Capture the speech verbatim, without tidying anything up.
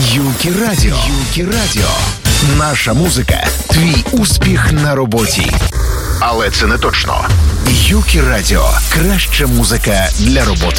Юкі Радіо. Юкі Радіо. Наша музика – твій успіх на роботі. Але це не точно. Юкі Радіо. Краща музика для роботи.